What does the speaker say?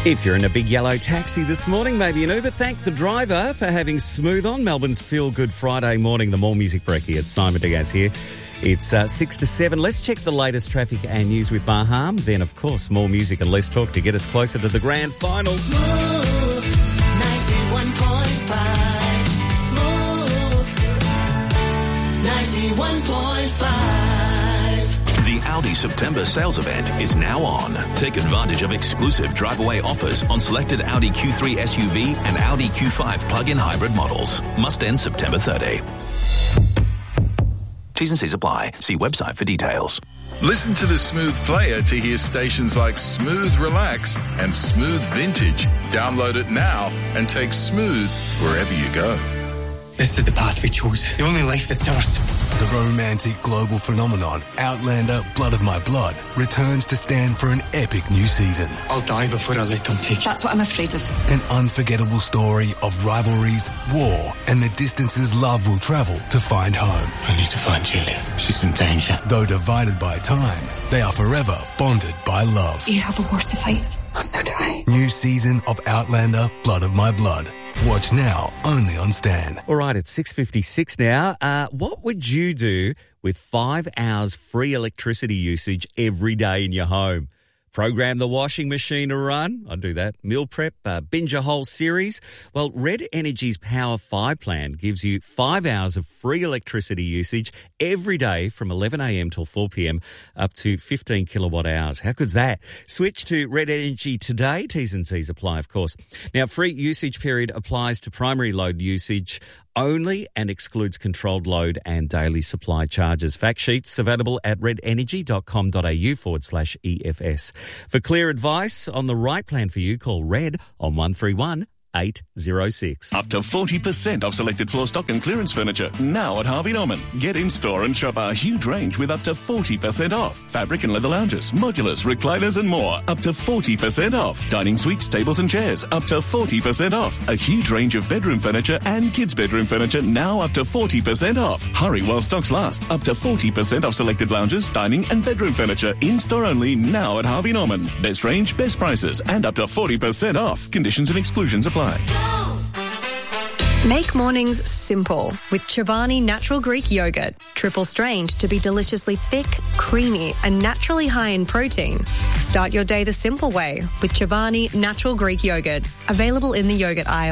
If you're in a big yellow taxi this morning, maybe an Uber, thank the driver for having Smooth on. Melbourne's Feel Good Friday morning, the More Music Brekkie. It's Simon Diaz here. It's 6 to 7. Let's check the latest traffic and news with Maham. Then, of course, more music and less talk to get us closer to the grand final. Smooth 91.5. Smooth 91.5. The Audi September sales event is now on. Take advantage of exclusive drive-away offers on selected Audi Q3 SUV and Audi Q5 plug-in hybrid models. Must end September 30. T's and C's apply. See website for details. Listen to the Smooth player to hear stations like Smooth Relax and Smooth Vintage. Download it now and take Smooth wherever you go. This is the path we chose. The only life that's ours. The romantic global phenomenon, Outlander Blood of My Blood, returns to stand for an epic new season. I'll die before I let them take you. That's what I'm afraid of. An unforgettable story of rivalries, war, and the distances love will travel to find home. I need to find Julia. She's in danger. Though divided by time, they are forever bonded by love. You have a war to fight. So do I. New season of Outlander Blood of My Blood. Watch now, only on Stan. All right, it's 6:56 now. What would you do with 5 hours free electricity usage every day in your home? Program the washing machine to run. I'd do that. Meal prep, binge a whole series. Well, Red Energy's Power 5 plan gives you 5 hours of free electricity usage every day from 11 a.m. till 4 p.m. up to 15 kilowatt hours. How good's that? Switch to Red Energy today. T's and C's apply, of course. Now, free usage period applies to primary load usage only and excludes controlled load and daily supply charges. Fact sheets available at redenergy.com.au/EFS. For clear advice on the right plan for you, call Red on 131-806. Up to 40% off selected floor stock and clearance furniture now at Harvey Norman. Get in store and shop our huge range with up to 40% off. Fabric and leather lounges, modulars, recliners and more. Up to 40% off. Dining suites, tables and chairs. Up to 40% off. A huge range of bedroom furniture and kids' bedroom furniture now up to 40% off. Hurry while stocks last. Up to 40% off selected lounges, dining and bedroom furniture. In store only now at Harvey Norman. Best range, best prices and up to 40% off. Conditions and exclusions apply. Make mornings simple with Chobani Natural Greek Yogurt. Triple strained to be deliciously thick, creamy and naturally high in protein. Start your day the simple way with Chobani Natural Greek Yogurt. Available in the yogurt aisle.